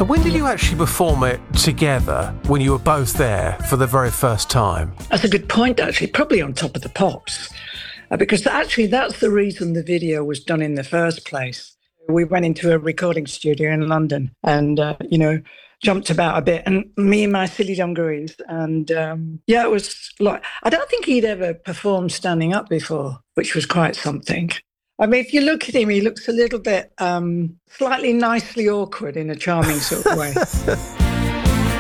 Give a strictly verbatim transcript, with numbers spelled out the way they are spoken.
So when did you actually perform it together, when you were both there for the very first time? That's a good point, actually. Probably on Top of the Pops. Uh, because actually that's the reason the video was done in the first place. We went into a recording studio in London and, uh, you know, jumped about a bit, and me and my silly dungarees. And um, yeah, it was like, I don't think he'd ever performed standing up before, which was quite something. I mean, if you look at him, he looks a little bit um, slightly nicely awkward in a charming sort of way.